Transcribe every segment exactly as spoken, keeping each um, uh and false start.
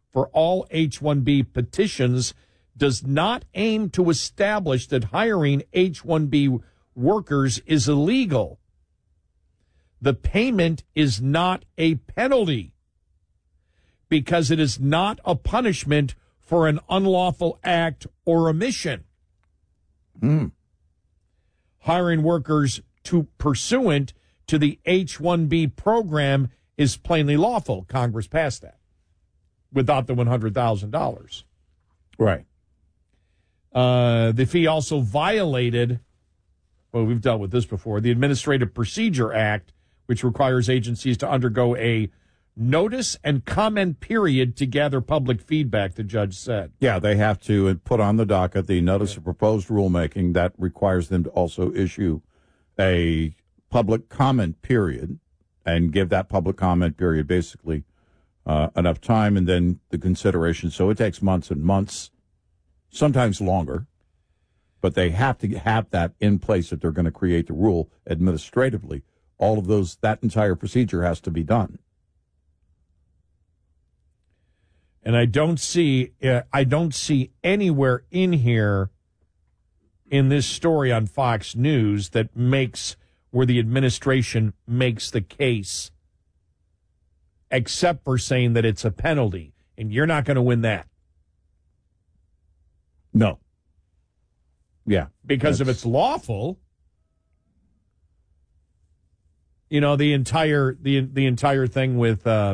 for all H one B petitions does not aim to establish that hiring H one B workers is illegal. The payment is not a penalty because it is not a punishment for an unlawful act or omission. Mm. Hiring workers to pursuant to the H one B program is plainly lawful. Congress passed that without the one hundred thousand dollars. Right. Uh, the fee also violated, well, we've dealt with this before, the Administrative Procedure Act, which requires agencies to undergo a notice and comment period to gather public feedback, the judge said. Yeah, they have to put on the docket the notice of proposed rulemaking that requires them to also issue a public comment period and give that public comment period basically uh, enough time and then the consideration. So it takes months and months, sometimes longer, but they have to have that in place if they're going to create the rule administratively. All of those, that entire procedure has to be done. And I don't see, uh, I don't see anywhere in here in this story on Fox News that makes where the administration makes the case, except for saying that it's a penalty, and you're not going to win that. No. Yeah, because if it's lawful, you know, the entire the the entire thing with. Uh,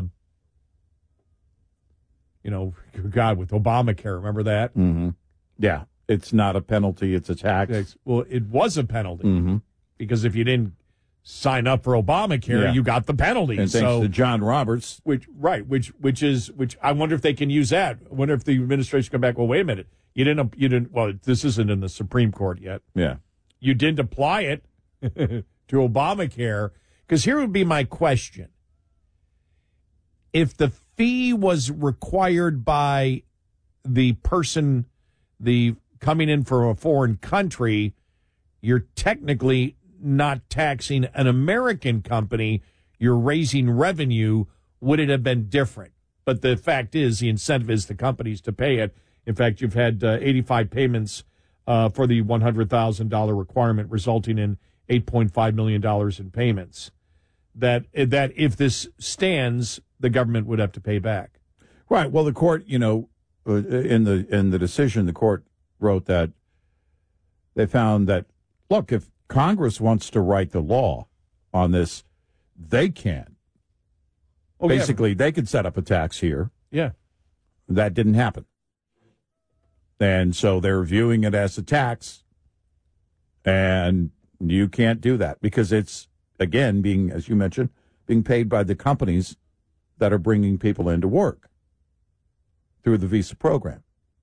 You know, God, with Obamacare, remember that? Mm-hmm. Yeah, it's not a penalty, it's a tax. It's, well, it was a penalty mm-hmm. because if you didn't sign up for Obamacare, yeah. you got the penalty. And so, thanks to John Roberts. Which, right, which which is, which I wonder if they can use that. I wonder if the administration come back, well, wait a minute. You didn't, you didn't, well, this isn't in the Supreme Court yet. Yeah. You didn't apply it to Obamacare. Because here would be my question. If the fee was required by the person the coming in from a foreign country, you're technically not taxing an American company. You're raising revenue. Would it have been different? But the fact is, the incentive is the companies to pay it. In fact, you've had uh, eighty-five payments uh, for the one hundred thousand dollars requirement, resulting in eight point five million dollars in payments. That that if this stands, the government would have to pay back. Right. Well, the court, you know, in the in the decision, the court wrote that they found that, look, if Congress wants to write the law on this, they can. Oh, Basically, yeah. they could set up a tax here. Yeah. That didn't happen. And so they're viewing it as a tax, and you can't do that because it's, again, being, as you mentioned, being paid by the companies that are bringing people into work through the visa program.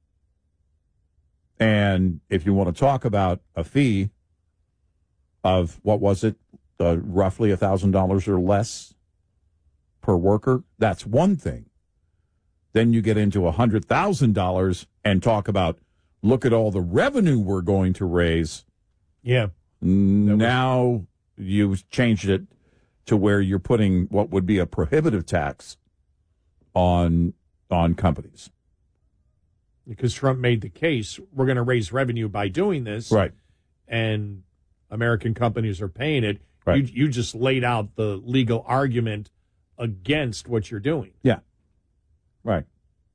And if you want to talk about a fee of, what was it, uh, roughly one thousand dollars or less per worker, that's one thing. Then you get into one hundred thousand dollars and talk about, look at all the revenue we're going to raise. Yeah. Now you've changed it to where you're putting what would be a prohibitive tax on on companies. Because Trump made the case, we're going to raise revenue by doing this. Right. And American companies are paying it. Right. You, you just laid out the legal argument against what you're doing. Yeah. Right.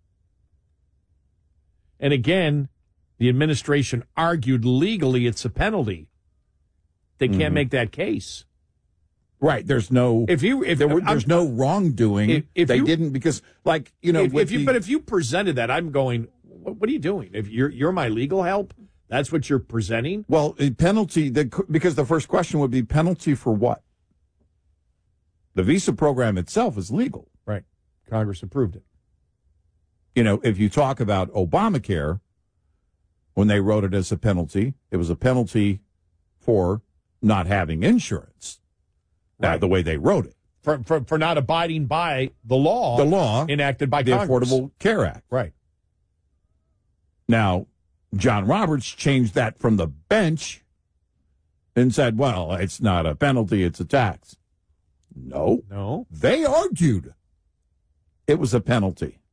And again, the administration argued legally it's a penalty. They can't mm-hmm. make that case. Right. There's no. If you, if there, there's I'm, no wrongdoing. If, if they you, didn't because, like you know, if, if you, the, but if you presented that, I'm going. What, what are you doing? If you're you're my legal help, that's what you're presenting. Well, a penalty the, because the first question would be penalty for what? The visa program itself is legal. Right. Congress approved it. You know, if you talk about Obamacare, when they wrote it as a penalty, it was a penalty for not having insurance. Right. Uh, the way they wrote it. For, for for not abiding by the law. The law. Enacted by the Congress. Affordable Care Act. Right. Now, John Roberts changed that from the bench and said, well, it's not a penalty, it's a tax. No. No. They argued it was a penalty.